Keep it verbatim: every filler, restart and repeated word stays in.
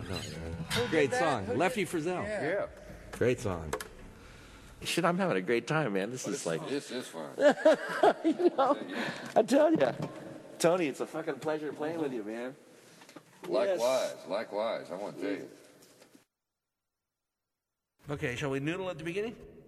no. Great song. Lefty Frizzell. Yeah. Yeah. Great song. Shit, I'm having a great time, man. This is like, This is fun. you know, I tell you, Tony, it's a fucking pleasure playing with you, man. Likewise, likewise. I want to tell you. Okay, shall we noodle at the beginning?